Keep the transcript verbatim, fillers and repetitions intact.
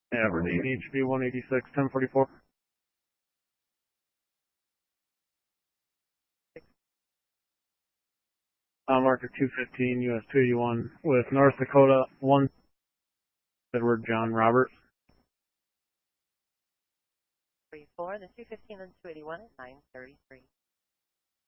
Aberdeen, H B one eighty-six, ten forty-four. Uh, marker two fifteen, U S two eighty-one, with North Dakota, one, Edward John Robert. three four, the two fifteen and two eighty-one is nine thirty-three.